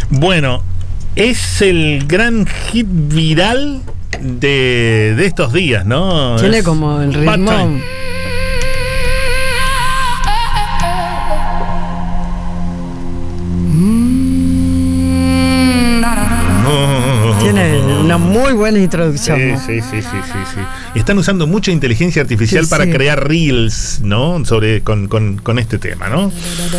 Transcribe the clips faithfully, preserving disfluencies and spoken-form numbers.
Bueno, es el gran hit viral de, de estos días, ¿no? Tiene es como el ritmo. Tiene una muy buena introducción. Sí, ¿no? sí, sí, sí, sí, sí. Están usando mucha inteligencia artificial Sí, para sí. crear reels, ¿no? Sobre con, con, con este tema, ¿no?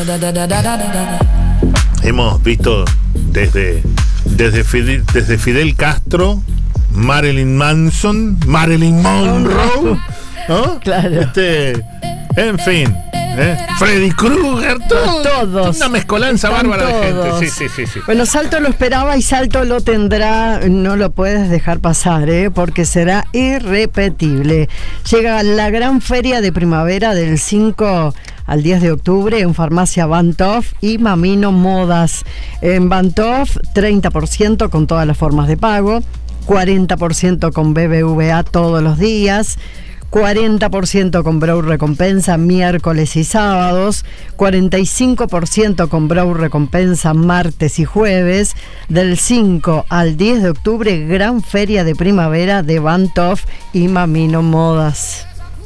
Hemos visto desde desde Fidel, desde Fidel Castro, Marilyn Manson, Marilyn Monroe, ¿no? Claro. Este, en fin. ¿Eh? Freddy Krueger, todo, todos. Una mezcolanza Están bárbara de todos. gente. Sí, sí, sí, sí. Bueno, Salto lo esperaba y Salto lo tendrá. No lo puedes dejar pasar, ¿eh? Porque será irrepetible. Llega la gran feria de primavera del cinco al diez de octubre en Farmacia Bantoff y Mamino Modas. En Bantoff, treinta por ciento con todas las formas de pago, cuarenta por ciento con B B V A todos los días, cuarenta por ciento con Brow Recompensa miércoles y sábados, cuarenta y cinco por ciento con Brow Recompensa martes y jueves. Del cinco al diez de octubre, gran feria de primavera de Bantoff y Mamino Modas.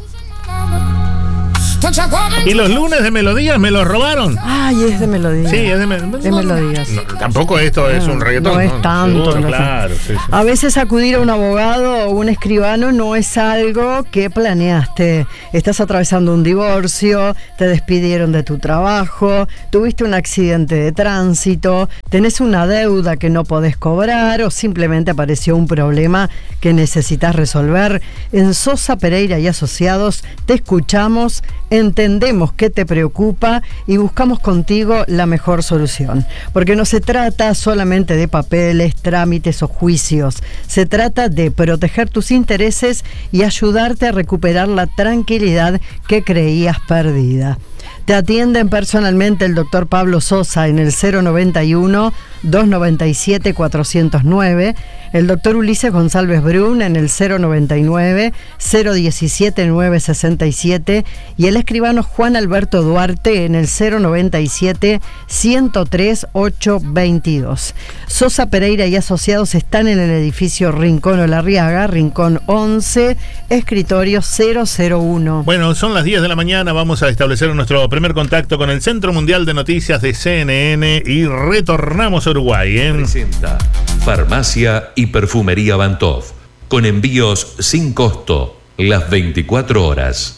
¿Y los lunes de melodías me los robaron? Ay, es de melodías. Sí, es de, me- de melodías. No, tampoco esto es un reggaetón. No es tanto, Seguro, no sé. claro, sí, sí. A veces acudir a un abogado o un escribano no es algo que planeaste. Estás atravesando un divorcio, te despidieron de tu trabajo, tuviste un accidente de tránsito, tenés una deuda que no podés cobrar o simplemente apareció un problema que necesitas resolver. En Sosa Pereira y Asociados te escuchamos, entendemos qué te preocupa y buscamos contigo la mejor solución. Porque no se trata solamente de papeles, trámites o juicios. Se trata de proteger tus intereses y ayudarte a recuperar la tranquilidad que creías perdida. Te atienden personalmente el doctor Pablo Sosa en el cero noventa y uno, doscientos noventa y siete, cuatrocientos nueve, el doctor Ulises González Brun en el cero noventa y nueve, cero diecisiete, novecientos sesenta y siete y el escribano Juan Alberto Duarte en el cero noventa y siete, ciento tres, ochocientos veintidós. Sosa Pereira y Asociados están en el edificio Rincón Olarriaga, Rincón once, escritorio cero cero uno. Bueno, son las diez de la mañana, vamos a establecer nuestro primer contacto con el Centro Mundial de Noticias de C N N y retornamos a Uruguay, ¿eh? Presenta Farmacia y Perfumería Bantoff, con envíos sin costo, las veinticuatro horas.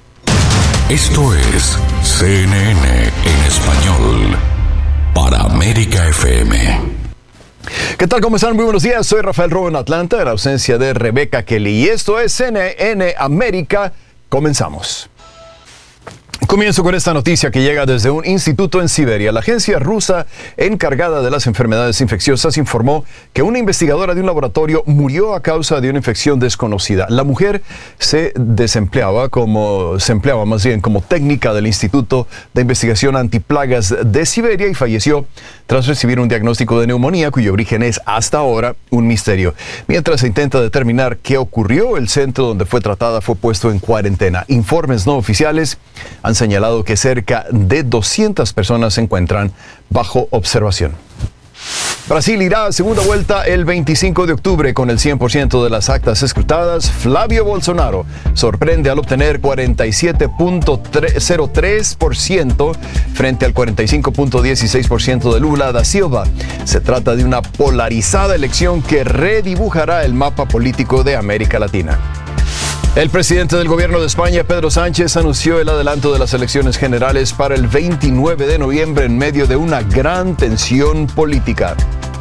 Esto es C N N en español para América F M. ¿Qué tal? ¿Cómo están? Muy buenos días. Soy Rafael Robo en Atlanta, en la ausencia de Rebeca Kelly. Y esto es C N N América. Comenzamos. Comienzo con esta noticia que llega desde un instituto en Siberia. La agencia rusa encargada de las enfermedades infecciosas informó que una investigadora de un laboratorio murió a causa de una infección desconocida. La mujer se desempleaba como, se empleaba más bien como técnica del Instituto de Investigación Antiplagas de Siberia y falleció tras recibir un diagnóstico de neumonía cuyo origen es hasta ahora un misterio. Mientras se intenta determinar qué ocurrió, el centro donde fue tratada fue puesto en cuarentena. Informes no oficiales han señalado que cerca de doscientas personas se encuentran bajo observación. Brasil irá a segunda vuelta el veinticinco de octubre con el cien por ciento de las actas escrutadas. Flavio Bolsonaro sorprende al obtener cuarenta y siete punto cero tres por ciento frente al cuarenta y cinco punto dieciséis por ciento de Lula da Silva. Se trata de una polarizada elección que redibujará el mapa político de América Latina. El presidente del gobierno de España, Pedro Sánchez, anunció el adelanto de las elecciones generales para el veintinueve de noviembre en medio de una gran tensión política.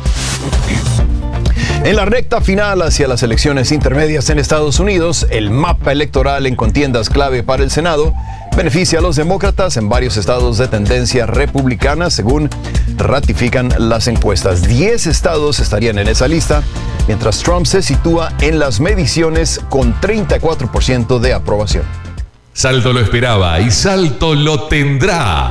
En la recta final hacia las elecciones intermedias en Estados Unidos, el mapa electoral en contiendas clave para el Senado beneficia a los demócratas en varios estados de tendencia republicana, según ratifican las encuestas. Diez estados estarían en esa lista, mientras Trump se sitúa en las mediciones con treinta y cuatro por ciento de aprobación. Salto lo esperaba y Salto lo tendrá.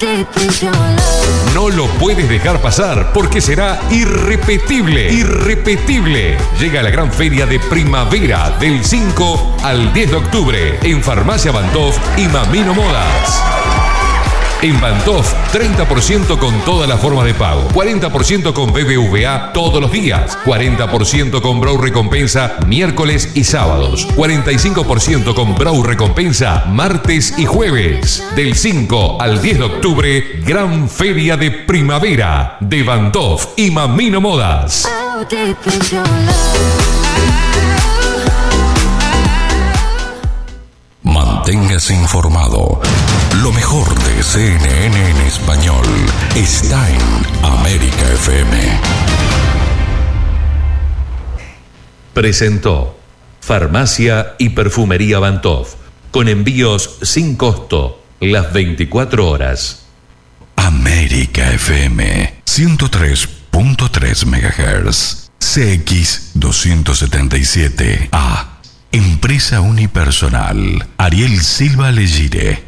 No lo puedes dejar pasar porque será irrepetible, irrepetible. Llega la gran feria de primavera del cinco al diez de octubre en Farmacia Bantoff y Mamino Modas. En Bantof, treinta por ciento con todas las formas de pago, cuarenta por ciento con B B V A todos los días, cuarenta por ciento con Brau Recompensa miércoles y sábados, cuarenta y cinco por ciento con Brau Recompensa martes y jueves. Del cinco al diez de octubre, gran feria de primavera de Bantof y Mamino Modas. Manténgase informado. Lo mejor de C N N en español está en América F M. Presentó Farmacia y Perfumería Bantof, con envíos sin costo las veinticuatro horas. América F M ciento tres punto tres megahertz. C X doscientos setenta y siete A. Empresa unipersonal. Ariel Silva Legire.